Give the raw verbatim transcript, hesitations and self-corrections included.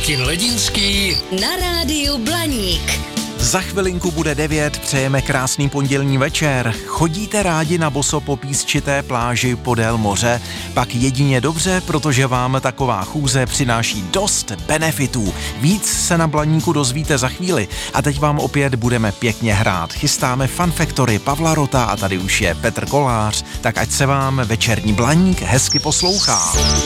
Martin Ledinský na rádiu Blaník. Za chvilinku bude devět, přejeme krásný pondělní večer. Chodíte rádi na boso po písčité pláži podél moře? Pak jedině dobře, protože vám taková chůze přináší dost benefitů. Víc se na Blaníku dozvíte za chvíli. A teď vám opět budeme pěkně hrát. Chystáme Fun Factory Pavla Rota a tady už je Petr Kolář. Tak ať se vám večerní Blaník hezky poslouchá.